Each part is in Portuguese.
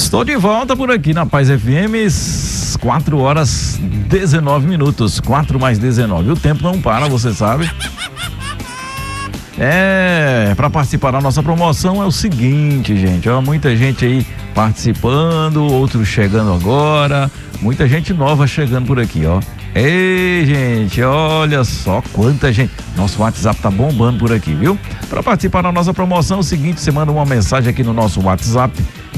Estou de volta por aqui na Paz FM, 4h19, 4 mais 19. O tempo não para, você sabe. Para participar da nossa promoção é o seguinte, gente, ó, muita gente aí participando, outros chegando agora, muita gente nova chegando por aqui, ó. Ei, gente, olha só quanta gente. Nosso WhatsApp tá bombando por aqui, viu? Para participar da nossa promoção é o seguinte, você manda uma mensagem aqui no nosso WhatsApp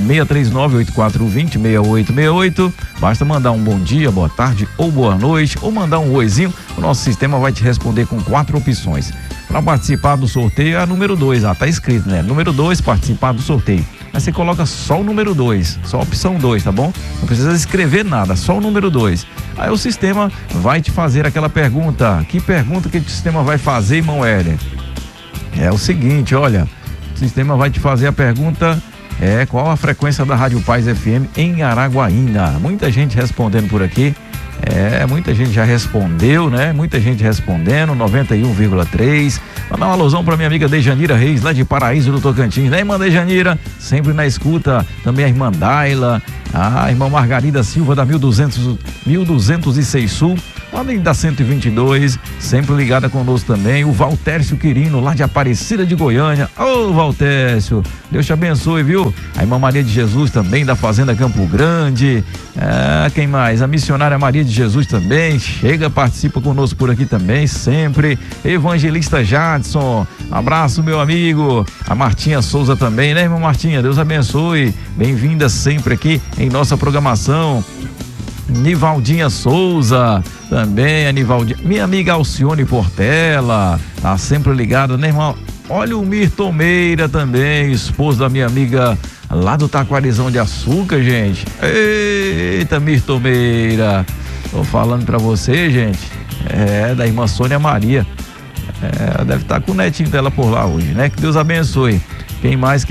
639-8420-6868. Basta mandar um bom dia, boa tarde ou boa noite, ou mandar um oizinho. O nosso sistema vai te responder com 4 opções. Para participar do sorteio é a número 2, tá escrito, né? Número 2, participar do sorteio. Mas você coloca só o número 2, só a opção 2, tá bom? Não precisa escrever nada, só o número 2. Aí o sistema vai te fazer aquela pergunta. Que pergunta que o sistema vai fazer, irmão Hélio? É o seguinte, olha, o sistema vai te fazer a pergunta, qual a frequência da Rádio Paz FM em Araguaína? Muita gente respondendo por aqui. Muita gente já respondeu, né? Muita gente respondendo, 91,3. Mandar uma alusão para minha amiga Dejanira Reis, lá de Paraíso do Tocantins, né, irmã Dejanira? Sempre na escuta. Também a irmã Daila, a irmã Margarida Silva da 1206 Sul, além da 122, sempre ligada conosco também. O Valtércio Quirino, lá de Aparecida de Goiânia. Ô, Valtércio, Deus te abençoe, viu? A irmã Maria de Jesus também, da Fazenda Campo Grande. Quem mais? A missionária Maria de Jesus também chega, participa conosco por aqui também, sempre. Evangelista Jadson, abraço, meu amigo. A Martinha Souza também, né, irmã Martinha? Deus abençoe, bem-vinda sempre aqui em nossa programação. Nivaldinha Souza, também a Nivaldinha, minha amiga Alcione Portela, tá sempre ligada, né, irmão? Olha o Mirton Meira também, esposo da minha amiga lá do Taquarizão de Açúcar, gente. Eita, Mirton Meira, tô falando pra você, gente, da irmã Sônia Maria. Deve estar com o netinho dela por lá hoje, né? Que Deus abençoe. Quem mais?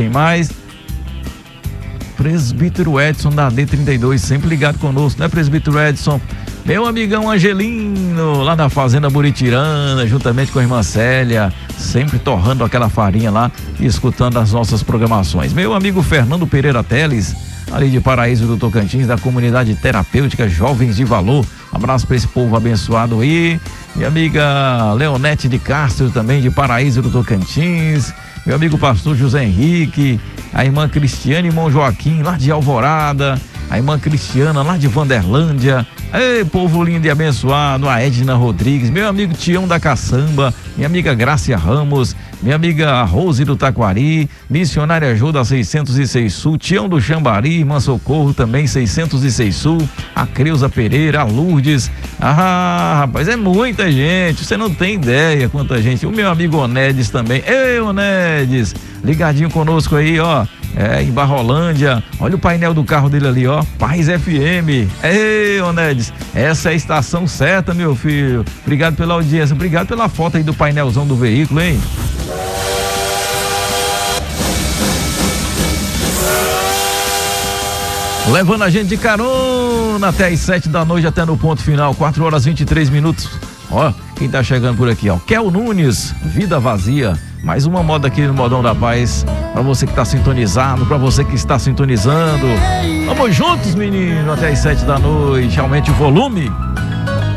Presbítero Edson da D32, sempre ligado conosco, né, Presbítero Edson? Meu amigão Angelino, lá na Fazenda Buritirana, juntamente com a irmã Célia, sempre torrando aquela farinha lá e escutando as nossas programações. Meu amigo Fernando Pereira Teles, ali de Paraíso do Tocantins, da comunidade terapêutica Jovens de Valor. Abraço para esse povo abençoado aí. Minha amiga Leonete de Castro, também de Paraíso do Tocantins. Meu amigo pastor José Henrique, a irmã Cristiane e irmão Joaquim, lá de Alvorada, a irmã Cristiana, lá de Vanderlândia. Ei, povo lindo e abençoado, a Edna Rodrigues, meu amigo Tião da Caçamba, minha amiga Grácia Ramos, minha amiga Rose do Taquari, missionária Jô da 606 Sul, Tião do Xambari, irmã Socorro também 606 Sul, a Creuza Pereira, a Lourdes. Rapaz, é muita gente, você não tem ideia quanta gente. O meu amigo Onedes também. Ei, Onedes, ligadinho conosco aí, ó. Em Barrolândia, olha o painel do carro dele ali, ó, Paz FM. Ei, Onedes, essa é a estação certa, meu filho. Obrigado pela audiência, obrigado pela foto aí do painelzão do veículo, hein? Levando a gente de carona até as 7 da noite, até no ponto final, 4h23. Ó, quem tá chegando por aqui, ó, Kel Nunes, Vida Vazia. Mais uma moda aqui no Modão da Paz, pra você que tá sintonizado, pra você que está sintonizando. Vamos juntos, menino, até as 7 da noite. Aumente o volume.